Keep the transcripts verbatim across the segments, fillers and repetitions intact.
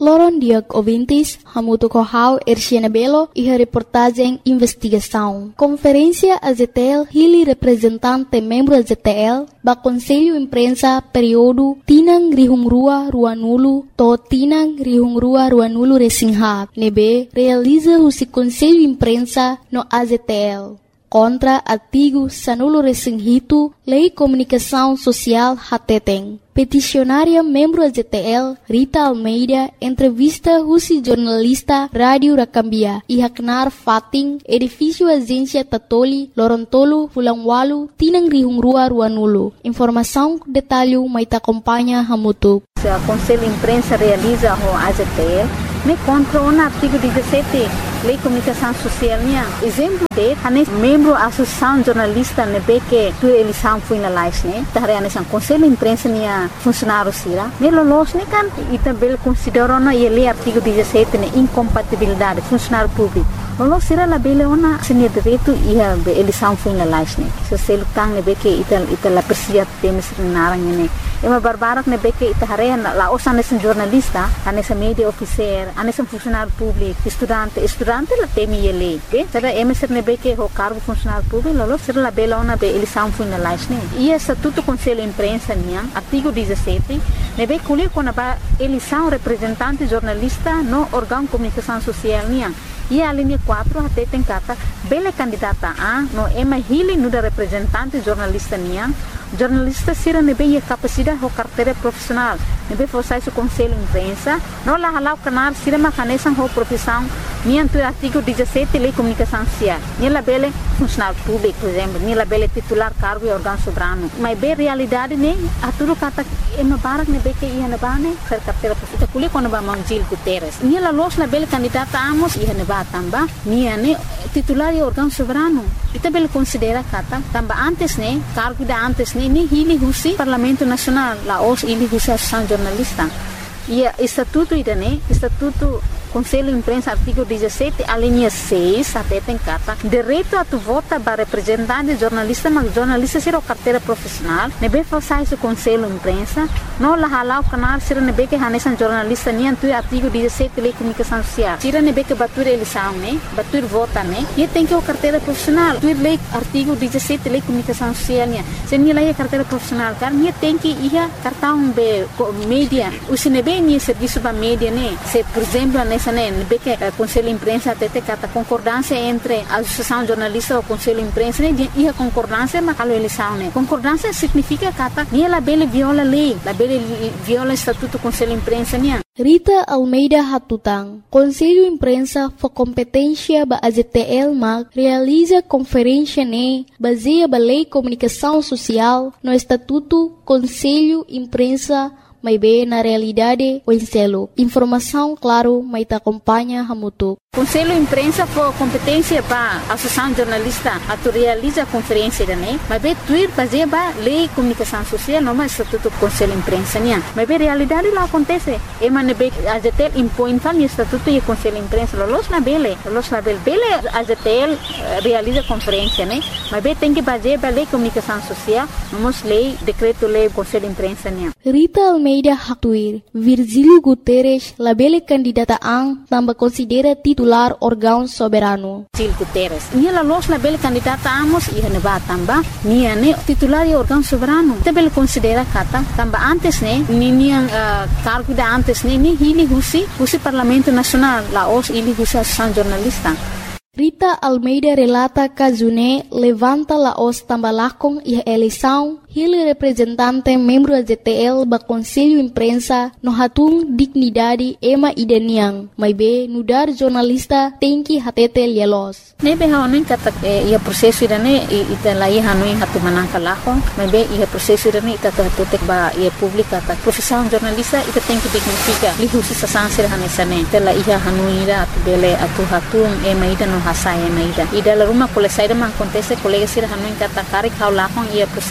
Loron Diag Ouvintes, Hamuto Kohau, Erciana Belo e a reportagem Investigação. Conferência A Z T L, Hili representante membro A Z T L, ba Conselho Imprensa período Tinang Rihungrua Ruanulu, to Tinang Rihungrua Ruanulu Resingha, nebe realiza o Conselho Imprensa no A Z T L. Contra artigo Sanulo Resinghito, Lei Comunicação Social Hateteng. Peticionária membro A Z T L, Rita Almeida, entrevista Husi jornalista Rádio Rakambia, e Haknar Fating, edifício Agência Tatoli, Lorontolo, Fulangwalu, Tinang Rihungrua Ruanulu. Informação, detalhe, mais acompanha Hamutu. O Conselho Imprensa realiza o A Z T L, me contra o artigo dezessete, Lei Comunicação Social, minha. Exemplo de, hanes membro da Associação Jornalista, ne que tu eleição foi na live, né? Tahre hanes Conselho Imprensa, minha funcionário sira. Me lolos, né, kan? E também considerou na lei artigo dezessete, né, incompatibilidade, funcionário público. Lolos sira la bele ona, senia direito e a eleição foi na live, né? Se você lutar, ne que ital ital la persia temes narang, né? É uma barbarak ne que itahare la os hanes jornalista, hanes media officer, hanes funcionário público, estudante, estudante la temi ele, ok? Será emeser ne que o cargo funcionário público, lolos sira la bele ona be eleição foi na live, né? E estatuto Conselho Imprensa, minha, artigo dezessete, ne be colhe quando a eleição representante jornalista no órgão de comunicação social, minha. E a linha quatro até tem cata bela candidata a no ema hili no da representante jornalista nia jornalista sira nebe a capacidade ho carteira profissional nebe forçar o conselho imprensa no la halau canar sira ma canesan ho profissão nia tu artigo dezessete lei comunicação social nia la bela funcionário público por exemplo nia la bela titular cargo e órgão soberano mas be realidade ne a tudo cata ema barak nebe que ia na bane ser carteira profissional kuli quando ba Mangil Guterres nia la los la bela candidata amos ia na tamba nia ne titular e órgão soberano ita bel considera kata tamba antes ne cargo da antes ne ni hili husi Parlamento Nacional la os ili husi Associação Jornalista e estatuto ida ne estatuto Conselho Imprensa artigo dezessete a linha seis até tem cata direito a tu vota para representante jornalista mas jornalista ser o carteira profissional nebe forçar o Conselho Imprensa no la halau canal ser nebe que hanesan jornalista ni tu artigo dezessete lei comunicação social tira nebe que batur eleição né batur vota né e tem que o carteira profissional tu lei artigo dezessete lei comunicação social né se ni lei carteira profissional car ni tem que ia cartão be mídia o se nebe ni serviço para mídia né se por exemplo nessa né que o Conselho Imprensa até tem cata concordância entre a Associação Jornalista e o Conselho Imprensa né e a concordância mas a eleição né concordância significa cata ni ela bele viola lei la bele viola estatuto Conselho Imprensa né. Rita Almeida Hatutang, Conselho Imprensa for competência ba A Z T L mag realiza conferência ne baseia ba lei comunicação social no estatuto Conselho Imprensa mas bem na realidade o enselo. Informação, claro, mas te acompanha Hamutu. Conselho Imprensa for competência para a Associação Jornalista a tu realiza a conferência da né mas bem tuir baseia ba lei comunicação social não mais estatuto Conselho Imprensa né mas bem realidade lá acontece e man be A Z T L impõe fal estatuto e Conselho Imprensa los na bele los na bele bele A Z T L realiza conferência né mas bem tem que baseia ba lei comunicação social não lei decreto lei Conselho Imprensa né. Rita Almeida Haktuir, Virgílio Guterres, la bele candidata ang tambah considera titular órgão soberano. Virgílio Guterres, nia la los la bele candidata amos e neba tamba, nia ne titular e órgão soberano. Te bele considera kata tamba antes ne, ni nia uh, cargo da antes ne, ni hili husi, husi Parlamento Nacional, la os ili husi Associação Jornalista. Rita Almeida relata que June levanta la os tambalakong e a eleição ele representante membro da Z T L ba Conselho Imprensa no hatung dignidade ema ideniang mas be nudar jornalista tem que hatete lielos nebe haonin kata ia prosesso idane ita lai hanui hatu manangka lako mas be ia prosesso idane ita tutek ba ia publika ta profissão jornalista ita tem que dignifica lihusi sasansir hanesane tela ia hanui ira atu bele atu hatung ema ida no hasai ema ida ida la rumah kole saida man acontece colega sir hanui kata karik hau lakong ia prosesso de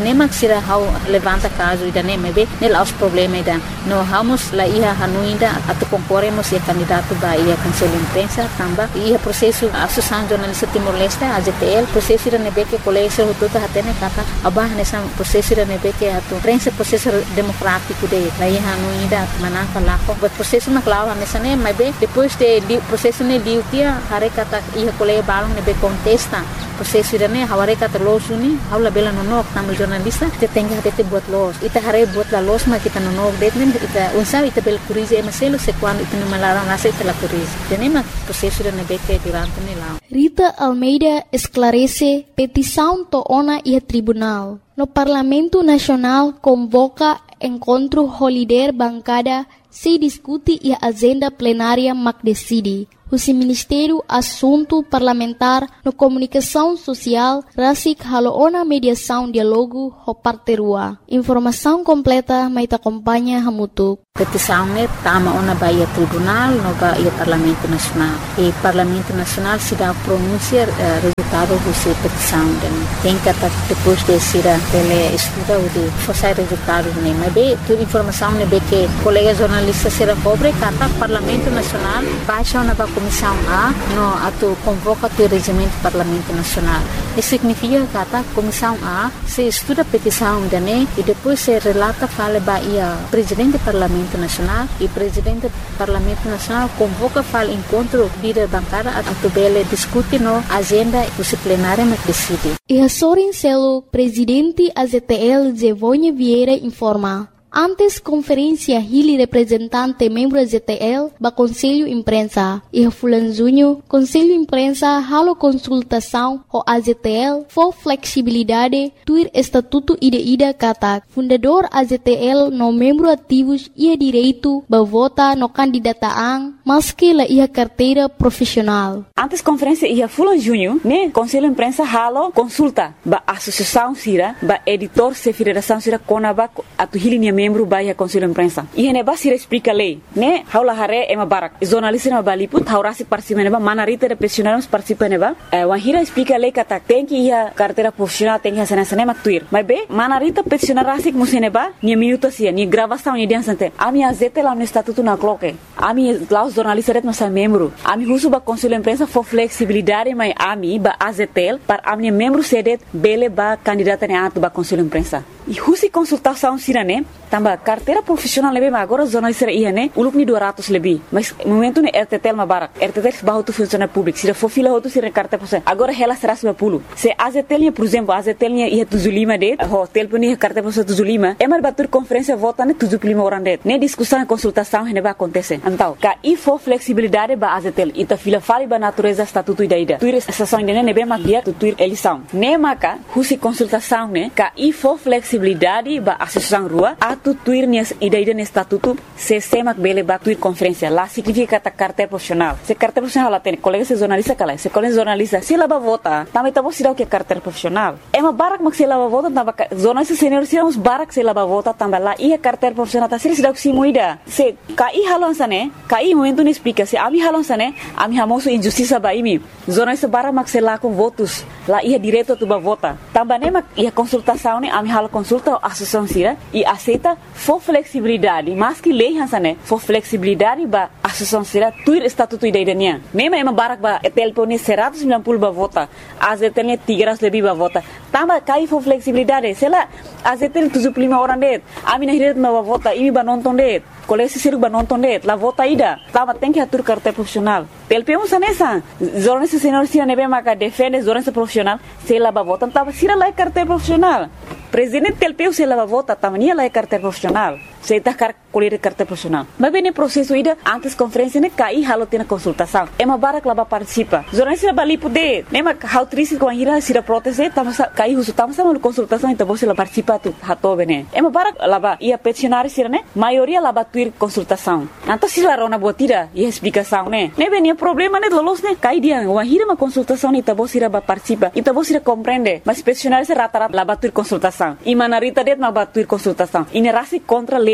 nem maksira how levanta caso ida nem mebe nel aos problema ida no vamos la ia hanuinda atu concorremos e candidato ba ia cancela imprensa tamba ia processo associação jornalista Timor-Leste A Z T L processo ida nebe que colégio tudo hatene kata abah nessa processo ida nebe que atu prensa processo democrático de la ia hanuinda manaka lako but processo na clava nessa nem mebe depois de processo ne liu tia hare kata ia colégio balong nebe contesta processo ida ne haware kata losuni haula bela nonok tamu jornalista te tenga te buat los ita hare buat la los ma kita nonok detnen ita unsa ita bel curize maselo se quando ita no malaram nasa ita la curize tenema processo ida nebe que durante ne lá Rita Almeida esclarece petição toona e tribunal. No Parlamento Nacional convoca encontro holiday bancada se discute e a agenda plenária mac decide. O Ministério Assunto Parlamentar no Comunicação Social rasik haloona mediação diálogo ho parterua. Informação completa mai ta acompanha hamutuk. Petição ne tama ona baia tribunal no baia Parlamento Nacional. E Parlamento Nacional se dá pronunciar uh, resultado dessa petição. Tem que até depois de ser ele estuda o de fazer resultado ne. Mas bem, toda informação ne bem que colegas jornalistas será pobre kata Parlamento Nacional baixa ona ba Comissão A no ato convoca o regimento do Parlamento Nacional. Isso significa que a Comissão A se estuda a petição da N E e depois se relata fala baia Presidente do Parlamento Nacional e Presidente do Parlamento Nacional convoca fala encontro líder bancada a tubele discute no agenda disciplinária mas decide. E a Sorin Celo, Presidente A Z T L Zevonha Vieira informa. Antes conferência Hili representante membro A Z T L ba Conselho Imprensa e a Fulanzunho Conselho Imprensa halo consultação o A Z T L for flexibilidade tuir estatuto ida-ida kata fundador A Z T L no membro ativos ia direito ba vota no candidataan maski la ia carteira profissional. Antes conferência ia Fulanzunho né Conselho Imprensa halo consulta ba associação sira ba editor se federação sira konaba atu Hili membro baia Conselho Imprensa. E hene ba sira explica lei, né? Haula hare ema barak. Jornalista na baliput haurasi participa neba manarita de profissionais participa neba. Eh wan hira explica lei kata tem que ia carteira profissional tem que ia sana sana tuir. Mas be manarita profissional rasik museneba ni minuto sia ni gravação ni dan sante. Ami A Z T lá no estatuto na cloque. Ami lá os jornalistas no sa membro. Ami husu ba Conselho Imprensa for flexibilidade mai ami ba A Z T L para ami membro sedet bele ba candidata ne atu ba Conselho Imprensa. E husi consultação sira né? Tamba carteira profissional lebih agora jornalista ia né? Uluk ni dua ratus lebih. Mas momento ne R T T L ma barak. R T T L bahu tu funcionário público. Sira for fila hotu sira carteira profissional. Agora ela será sembilan puluh. Se A Z T L por exemplo, A Z T L ia tujuh puluh lima det. Ho telefon ia carteira profissional tujuh puluh lima. Emar batur conferência vota ne tujuh puluh lima orang det. Ne discussão e consultação hene ba acontece. Então, ka i for flexibilidade ba A Z T L. Ita fila fali ba natureza estatuto ida ida. Tuir estação ida ne be magia tu tuir eleição. Ne maka husi consultação ne ka i for flexibilidade ba associação rua atu tuir nias ida-ida ne estatuto se semak bele ba tuir conferência lá significa kata carteira profissional se carteira profissional lá tem colega se jornalista kala se colega jornalista se lá ba vota também tá você dá o que carteira profissional é uma barak mak se lá ba vota tamba jornalista senior se uns barak se lá ba vota tamba lá ia carteira profissional tá se dá o que muida se kai halon sane kai momento ne explica se ami halon sane ami hamoso injustiça ba imi jornalista barak mak se lá com votos lá ia direto tu ba vota tamba ne mak ia consultação ne ami halo consulta associação sira e aceita for flexibilidade mas que lei hansane for flexibilidade ba associação sira tuir estatuto ida idania mema ema barak ba telpone seratus sembilan puluh ba vota A Z T L tiga ratus lebih ba vota tamba kai for flexibilidade sela A Z T L tujuh puluh lima orang det ami nahiret ba vota imi ba nonton det kolesi siru ba nonton det la vota ida tamba tem que atur carteira profissional telpemo sanesa jornalista senior sira nebe maka defende jornalista profissional sela ba vota tamba sira la carteira profissional Presidente telpeu se lava vota tamania lá é carteira profissional. Se está car colher carteira profissional. Mas bem no processo ida antes conferência ne cai halo tem consultação. É uma barak lá participa. Jornalista bali poder. Nem ma how triste com a ira se proteste tamos cai uso tamos sama consultação então você lá participa tu hato bene. É uma barak lá ia peticionário sira ne maioria lá batuir consultação. Então se lá rona botira e explicação né. Nem bem problema ne lolos ne cai dia uma ira uma consultação então você lá participa. Então você compreende. Mas peticionário se rata-rata lá batuir consultação. E manarita det ma batuir consultação. Inerasi contra lei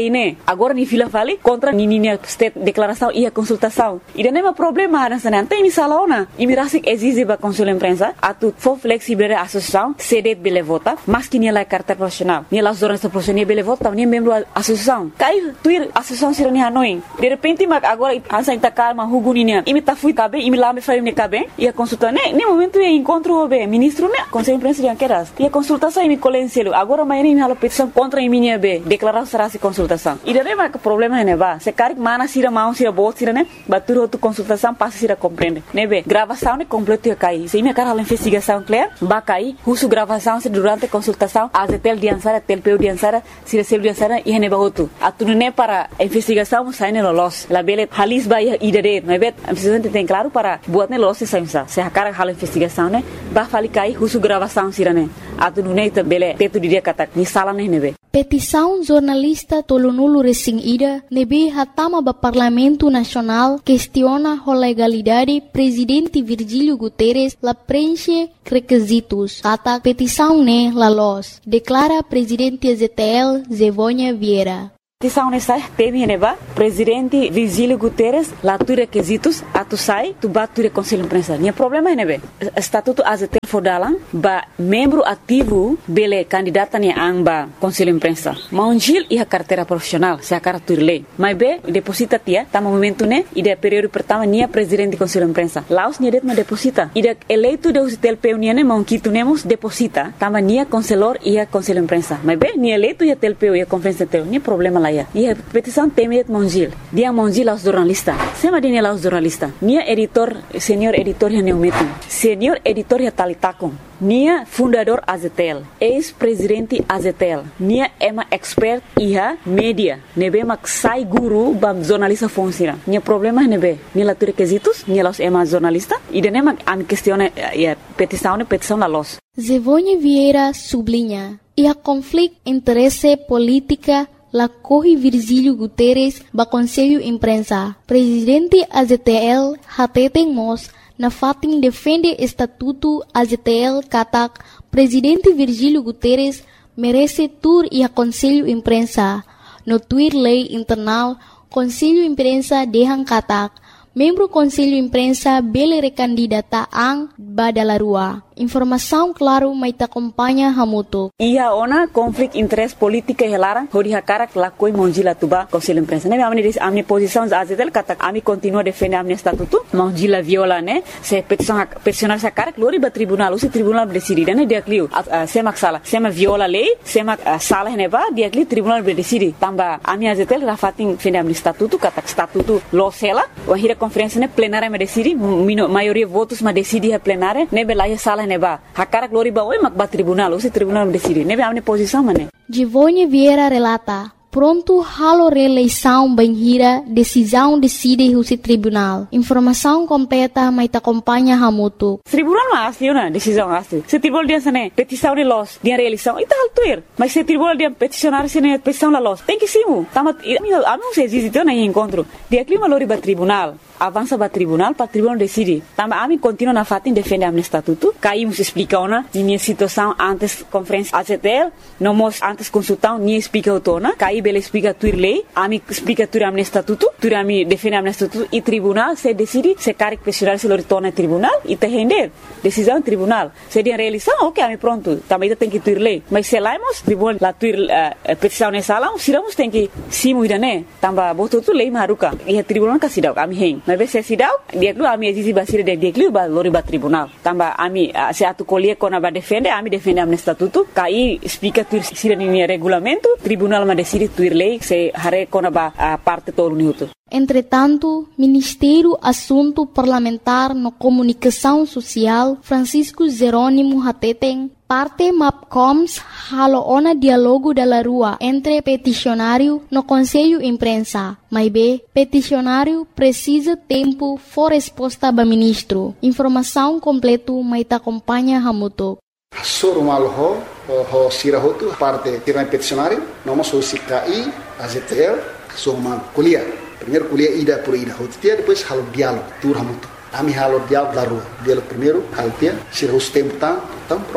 lei, né? Agora ni fila vale contra ni ni state declaração e a consultação. E não é problema nessa não tem missala ona. E me rasik exige ba consul imprensa atu for flexible a associação cede bele vota, mas que ni la carta profissional. Ni la zona profissional bele vota, ni membro associação. Cai tuir associação sira ni hanoi. De repente mag agora ansa ita calma huguninia. E me ta fui cabe, e me lá me faria ne cabe. E a consulta né, nem momento é encontro o be ministro né, conselho imprensa de anqueras. E a consultação e me colencelo. Agora amanhã me hala petição contra a minha be, declarar será se consultação. E daí mas o problema é né ba, se cari mana sira mão sira bot sira né, batur outra consultação passa sira compreende. Né be, gravação né completo ia cair. Se me cara hala investigação clear, ba cair, husu gravação se durante a consultação, a tel diansara, tel peu diansara, sira sel diansara e hene ba outro. Atu né para a investigação sai né los. La bele halis ba ia idere, né be, a investigação tem claro para buat né los se saimsa. Se a cara hala investigação né, ba fali cair husu gravação sira né. Atu né ita bele tetu dia kata ni sala né nebe. Petição jornalista Tolonulu Resing Ida nebe hatama ba Parlamento Nacional questiona a legalidade presidente Virgílio Guterres la preenche requisitos. Kata petição ne la los. Declara presidente Z T L Zevônia Vieira. Petição nessa teme neba presidente Virgílio Guterres lá tu requisitos atu sai tu batu conselho imprensa. Nia problema é nebe estatuto A Z T L fodalan ba membro ativo bele candidata ni amba conselho imprensa. Maunjil e a carteira profissional se a carta lei. Mas be deposita tia tama momento né e de período pertama nia presidente conselho imprensa. Laos nia det ma deposita. E de eleito de U T L P nia ne maunquito nemos deposita tama nia conselor e a conselho imprensa. Mas be nia eleito e a T L P e a conferência teu nia problema lá. E a petição teme Mongil. Dia Mongil aos jornalistas. Sema dia aos jornalistas. Nia editor, senior editor ya neumetum. Senior editor ya talitakon. Nia fundador A Z T L. Ex-presidente A Z T L. Nia ema expert iha media. Nebe mak sai guru bam jornalista funciona. Nia problema nebe. Nia la tu requisitos. Nia los ema jornalista. E dene mak am questione ya petição ne petição la los. Zevônia Vieira sublinha. E a conflito interesse política la corre Virgílio Guterres ba Conselho Imprensa. Presidente A Z T L hateten mos na fatin defende estatuto A Z T L katak Presidente Virgílio Guterres merece tur e a Conselho Imprensa. No tuir lei internal Conselho Imprensa dehan katak membro Conselho Imprensa bele recandidata ang badalarua. Informação claro mai ta acompanha hamuto. Ia ona conflito interesse política helara hori hakara la koi monjila tuba Conselho Imprensa. Ne amni dis amni posição A Z T L kata ami continua defende amni estatuto monjila viola né se petição peticionar sa cara glori ba tribunal usi tribunal decide né dia clio sema sala sema viola lei sema sala neva dia clio tribunal decide tamba ami A Z T L la fatin defende amni estatuto kata estatuto lo sela o hira conferência né plenária me decide maioria votos ma decide a plenária ne bela sala neba hakara glori ba oi mak ba tribunal usi tribunal decide nebe amne posição mané. Zevônia Vieira relata pronto halo reeleição banhira decisão decide o tribunal. Informação completa mai ta acompanha hamuto. Tribunal ma asli na decisão asli. Se tribunal dia sane petição de los dia reeleição ita altuir. Mas se tribunal dia peticionar sene petição la los. Tem que simu. Tamat ami se existe na encontro. Dia clima lori ba tribunal. Avança para tribunal, para tribunal decide. Também a mim continua na fatin defende a estatuto. Caímos explica ona minha situação antes conferência A Z T L, não mos antes consultão nem explica o tona. Caí bela explica tuir lei, a mim explica tuir a estatuto, tuir a mim defende a estatuto e tribunal se decide se cara que questionar se lori tona tribunal e te render decisão tribunal. Se dia realização, ok, a mim pronto. Também tem que tuir lei. Mas se laimos tribunal la tuir uh, petição nessa lá, se lamos tem que simu ida né. Também botou tu lei maruca e a tribunal casidau a mim hen. Mas se sidau dia lu ami exisi basira de dia lu ba lori ba tribunal tamba ami uh, se atu colie kona ba defende ami defende am estatuto kai explica tu sira ni regulamento tribunal ma decide tuir lei se hare kona ba uh, parte todo minuto. Entretanto, Ministério Assunto Parlamentar no Comunicação Social Francisco Jerônimo Hateten parte MAPCOMS halo ona dialogo da rua entre peticionário no Conselho Imprensa. Mas B, peticionário precisa tempo for resposta ba ministro. Informação completo mai ta acompanha hamuto. Soro malho ho sirahotu parte tirang peticionário, noma so C K I, A Z T L, so man kuliah. Primeiro kuliah ida por ida hotia, depois halo diálogo, tur hamuto. Ami halo diálogo da rua. Diálogo primeiro, halo tia, sira os tempo tá, então pronto.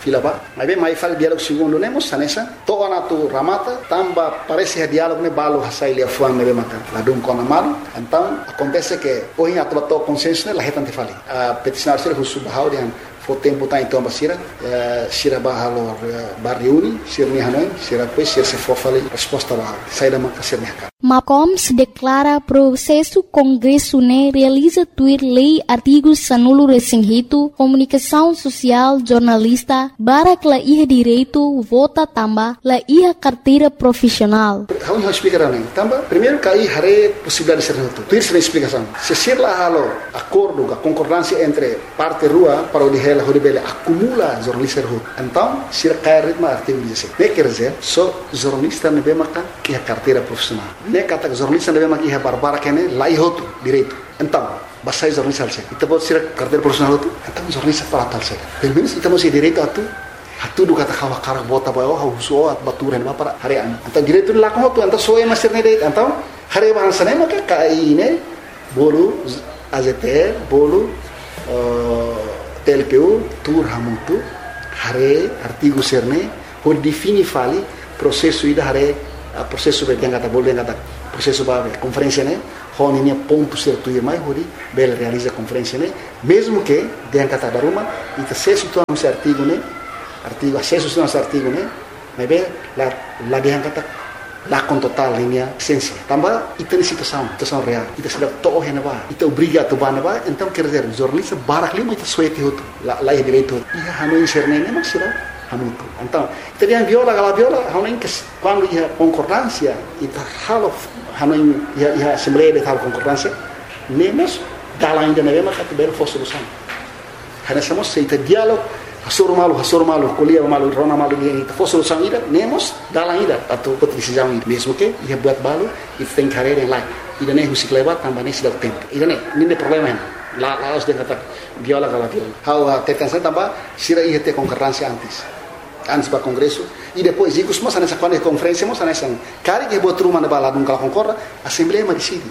fila ba. Mas bem, mais fala diálogo segundo nemos, sanessa. Toa na tu ramata, tamba parece que diálogo ne balo hasai lia fuan ne bemaka. La dum kona malu. Então, acontece que hoje a tua consciência la retante fali. A peticionar ser husu bahau dian fo tempo tá então basira, sira bahalo barriuni, sira ni hanoi, sira pois sira se for fali resposta bahau. Sai da maka sira mercado. Macoms declara processo Congresso ne realiza tuir lei artigos sanulo resinghito, comunicação social, jornalista, barak la iha direito, vota tamba, la iha carteira profissional. How you explicar não? Tamba, primeiro cai hare possibilidade de ser noto. Tuir sem explicação. Se ser lá halo acordo, a concordância entre parte rua para o lihela horibele acumula jornalista rua. Então, se cai ritmo artigo dezessete. Ne quer dizer, só jornalista ne bemaka iha carteira profissional. Ne kata jornalista ne bemaka iha barbara kene la ihoto direito. Então, basta jornalista alse. Ita pode ser carteira profissional tu. Então jornalista para tal se. Pelo menos ita masih direito atu. Atu do kata kawa karak bota bawa hauso at baturan ba para harian. Então direito la ko tu então só é master ne direito. Então hari bahasa ne maka kai ne bolu A Z T L bolu T L P U tur hamutu hari artigo serne por defini fali processo ida hari processo be kata bolu kata processo ba conferência ne hon ini ponto certo e mais hori bel realiza conferência ne mesmo que den kata daruma ita se situa no artigo ne artigo acesso no artigo ne mas bem la la den kata la com total linha essência também ita situação situação real ita sedap to hena ba ita obriga to ba na ba então quer dizer jornalista barak lima ita suete hoto la la direito ia hanu inserne ne mas será hamutu então ita dia viola gala viola hanu que quando ia concordância ita halo hanu ia ia assembleia de tal concordância nemos dala ainda na mesma categoria for solução hana somos seita diálogo hasur malu hasur malu kuliah malu rona malu dia ita for solução ida nemos dala ainda atau decisão ida mesmo que ia buat balu ita tem carreira em lá ida nem musik lewat tambah nem sudah tempo ida nem ini problema lá lá os dia kata viola gala viola how tekan tambah sira ia ter concordância antes antes para congresso e depois ikut semua nessa quando conferência mos nessa cari que botar uma na bala nunca concorda assembleia mas decide.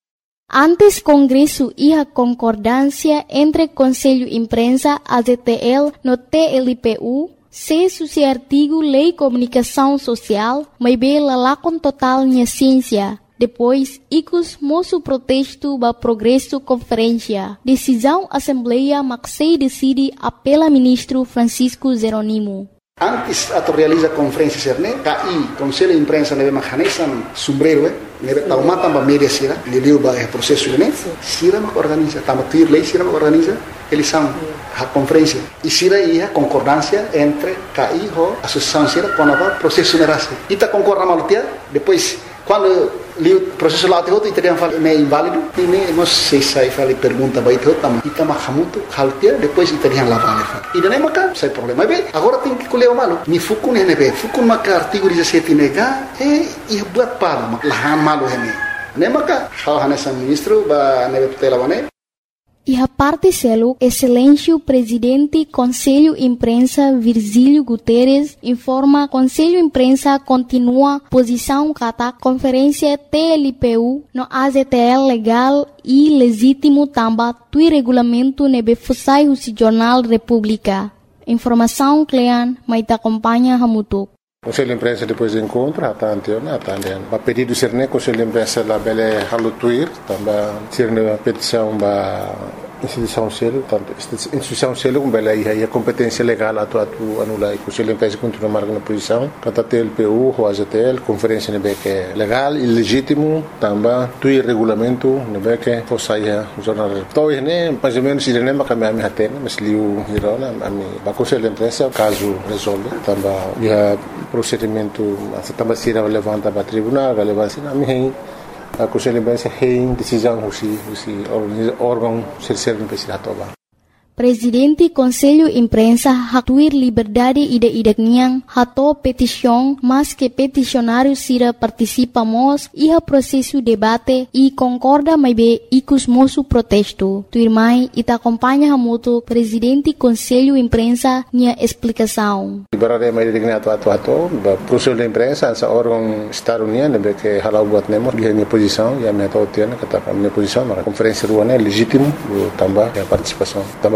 Antes Congresso iha concordância entre Conselho Imprensa A Z T L no T L P U se suci artigo Lei Comunicação Social mas bela lá com total minha ciência. Depois, icus moço protesto ba progresso conferência. Decisão Assembleia Maxei decide apela ministro Francisco Zeronimo. Antes ato realiza conferência serne, K I Conselho de Imprensa nebe mahanesan sombrero, nebe taumata ba media sira, liliu ba é processo ne, sira mak organiza, tama tuir lei sira mak organiza, eles são a conferência. E sira ia concordância entre K I ho associação sira com a processo nerase. Ita concorda malutia, depois quando o processo lá tem italiano fala é inválido e nem nós sei sai fala pergunta vai ter também ita mahamuto haltia depois italiano lá vale e daí maca sai problema bem agora tem que colher o malo ni fukun ne be fukun maca artigo dezessete nega e e buat pala lahan malo hene ne maca hal hanesa ministro ba ne tutela bane. E a parte selo, excelêncio presidente Conselho Imprensa Virgílio Guterres informa Conselho Imprensa continua posição kata conferência T L P U no A Z T L legal e legítimo tamba tui regulamento nebe fusai o Jornal República. Informação Clean, mas acompanha Hamutuk. Conselho de Imprensa depois do encontro, até anteontem, até anteontem. A pedido de Serne, Conselho de Imprensa lá bele halutuir, também Serne a petição da instituição selo, tanto instituição selo como bele aí a competência legal atu atu anula e Conselho de Imprensa continua marcando posição, kata T L P U, o A Z T L, conferência nebe que é legal e legítimo, também tui regulamento nebe que fosse aí o jornal. Então, né, mais ou menos Serne mas kami ami hatena, mas liu hirona ami ba Conselho de Imprensa caso resolve, também ia procedimento também se levanta para tribunal, relevância na minha a Conselho de Imprensa tem decisão se se órgão ser serve para se atobar. Presidente Conselho Imprensa hatuir liberdade ide idekniang hato petição mas que peticionário sira participamos iha processo debate e concorda mais be ikus moço protesto. Tuirmai ita acompanha hamuto Presidente Conselho Imprensa nia explicação. Liberdade mais idekniang ato ato ato Conselho de Imprensa essa órgão Estado União nebe que halau buat nemo dia minha posição e a minha tautia kata minha posição na conferência ruana é legítimo também a participação também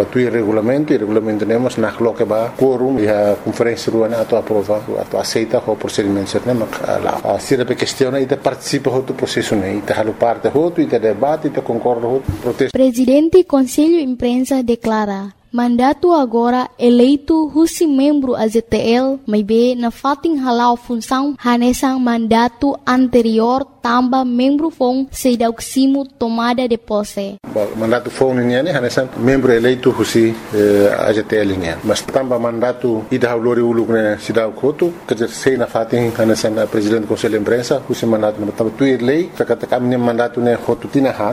tuir regulamento, e regulamento temos na coloca ba quórum e a conferência rua na tua aprova, a tua aceita o procedimento certo, mas lá. Se a questão é de participa do processo, né? E te parte outro, e te debate, e te concorda outro protesto. Presidente Conselho Imprensa declara mandato agora eleito husi membro A Z T L, mas bem na fating halau função hanesang mandato anterior tamba membro fong sedauksimo tomada de posse. Mandato fong niya ni hanesang membro eleito husi A Z T L niya. Mas tamba mandato ida haulori uluk ne sidaw koto kerja sei na fating hanesang presidente Conselho Imprensa husi mandato na tamba tuir lei kakata kami mandato ne hotu tinahan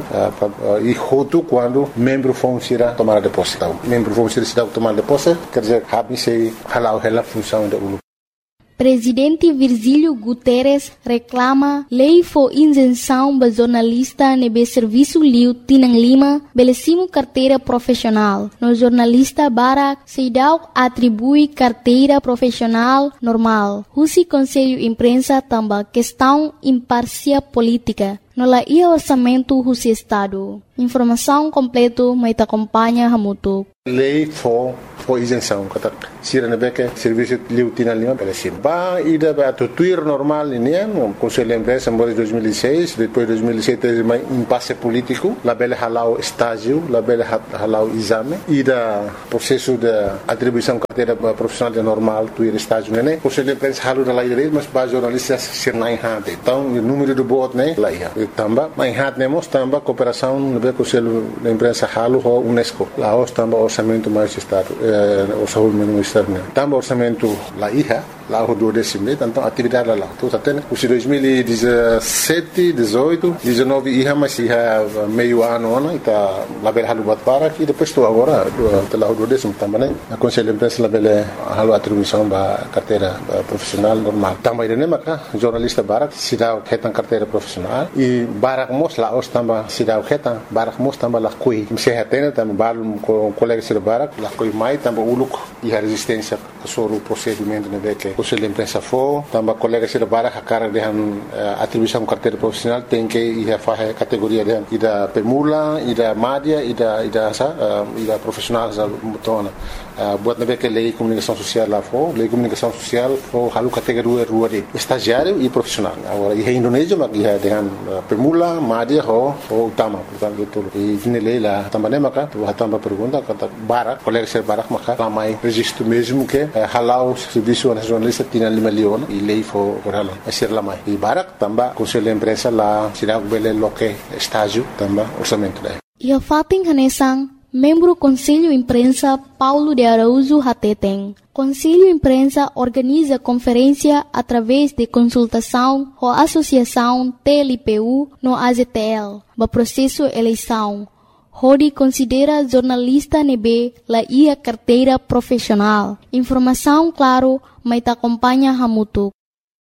e hotu quando membro fong sira tomada de posse. Vamos ser cidade tomar de posse, quer dizer, habem se halau ela função da U L U. Presidente Virgílio Guterres reclama lei for isenção ba jornalista nebe serviço liu Tinang Lima belecimo carteira profissional. No jornalista Barak Seidau atribui carteira profissional normal. Husi Conselho Imprensa tamba questão imparcial política. No la ia orçamento Husi Estado. Informação completo mai te acompanha Hamutu. Lei for for isenção, kata sira na beke serviço liu Tinang Lima belecim. Ba ida ba tuir normal ini no Conselho Imprensa em dois mil e seis, depois dois mil e sete mai impasse político, la bele halau estágio, la bele halau exame, ida processo de atribuição carteira profissional de normal tuir estágio né. Conselho Imprensa halu da lei direito, mas ba jornalistas sir na hante. Então o número de voto né lá ia. Tamba mai hante nemos tamba cooperação no be Conselho da Imprensa halu ho UNESCO. Lá os tamba orçamento mais estado, eh, orçamento mais externo. Tamba orçamento lá ia. Lá o do décimo, então atividade lá. Então até os dois mil e dezessete, dezoito, dezenove ia mas ia meio ano ano está lá bela halu bat para e depois estou agora do lá o do décimo também né. A Conselho Imprensa lá bela halu atribuição da carteira profissional normal. Também né maca jornalista Barak se dá retan carteira profissional e Barak mos lá os também se dá retan Barak mos também lá coi. Se retena também balum com colega de Barak lá coi mai também uluk e a resistência sobre o procedimento né que Conselho Imprensa for, também colegas de Barak a cara de atribuição carteira profissional tem que ir a fazer categoria de ida permula, ida média, ida ida sa, ida profissional sa mutona. Buat nabe que lei comunicação social lá for, lei comunicação social for halu categoria rua de estagiário e profissional. Agora e Indonésia mas ia dengan permula, média ho ho utama, portanto tudo. E ini lei lá também maka, tu também pergunta kata Barak, colegas de Barak maka ramai registro mesmo que halau serviço nacional Tinang Lima Leon e lei for orala asir lamai e Barak tamba Conselho Imprensa lá sira bele loke estágio tamba orçamento daí. Ia fating hanesang membro Conselho Imprensa Paulo de Araújo Hateteng. Conselho Imprensa organiza conferência através de consultação com a Associação T L P U no A Z T L, ba processo eleição. Hodi considera jornalista nebe la ia carteira profissional. Informação claro, mas te acompanha Hamutu.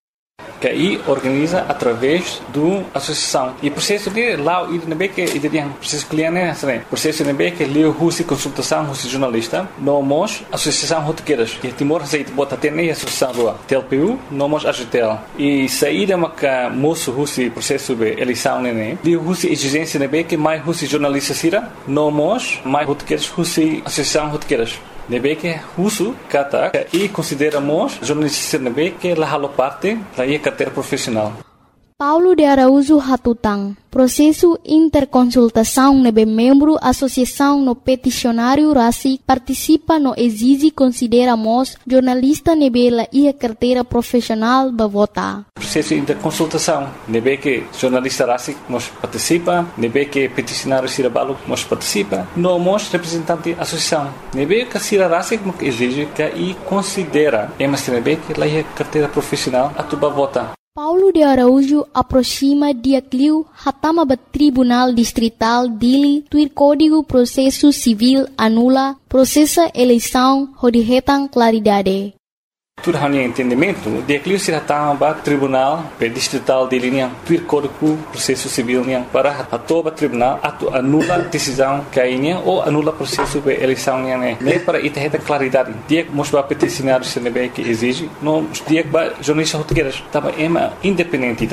Que aí organiza através do associação e processo de lá o nebe que ele tem processo cliente né processo nebe que leu husi consultação husi jornalista nomos associação rotequeiras que Timor Receita bota ter nem associação rua T L P U nomos A G T L e saída maca moço husi processo de eleição né leu husi exigência nebe que mais husi jornalista sira nomos mais rotequeiras husi associação rotequeiras nebe que uso kata e consideramos jornalista nebe que la halo parte la ia carteira profissional. Paulo de Araújo Hatutang. Processo interconsultação nebe membro associação no peticionário Rasi participa no exige consideramos jornalista nebe la ia carteira profissional ba vota. Processo interconsultação nebe que jornalista Rasi nos participa, nebe que peticionário Sirabalo nos participa, nomos representante associação. Nebe que Sira Rasi nos exige que e considera emas nebe que la ia carteira profissional atuba vota. Paulo de Araújo aproxima dia cliu hatama ba Tribunal Distrital Dili tuir Código Processo Civil anula processa eleição hodihetang claridade. Tudo hanya entendimento, dia cliu se hatama ba Tribunal Distrital Dili niang tuir Código Processo Civil niang para atoba tribunal atu anula decisão kainya ou anula processo de eleição niang né. Nem para ita heta claridade. Dia mos ba peticionário se nebe que exige, no dia ba jornalista rotequeiras tava ema independente tá.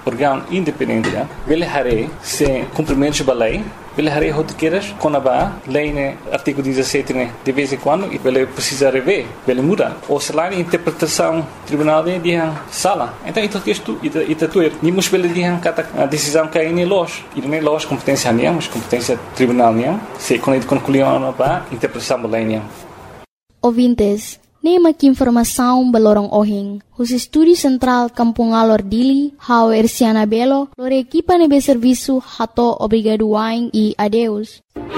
órgão independente, ele haré se cumprimento da lei, ele haré rotiqueiras com a lei, né, artigo dezessete, né, de vez em quando, e ele precisa rever, ele muda. Ou se lá a interpretação tribunal de dia sala. Então, isso que isto, isso tudo, nimos ele dia a decisão que é em loja, e não é loja competência nenhuma, mas competência tribunal nenhuma, se quando ele concluiu a interpretação da lei nenhuma. Ouvintes, nema que informação balorong ohing. Os estúdios central Kampung Alor Dili, Hau Erciana Belo, lore equipa nebe serviço hato obrigado wain e adeus.